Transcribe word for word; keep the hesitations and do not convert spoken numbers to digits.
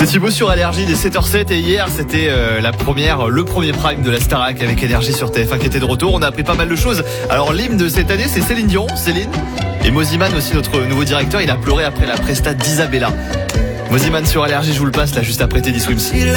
C'est Thibaut sur Énergie, il est sept heures sept et hier c'était euh, la première, le premier prime de la Starac avec Énergie sur T F un qui était de retour. On a appris pas mal de choses. Alors l'hymne de cette année c'est Céline Dion, Céline. Et Moziman aussi, notre nouveau directeur, il a pleuré après la presta d'Isabella. Moziman sur Énergie, je vous le passe là juste après Teddy Swims.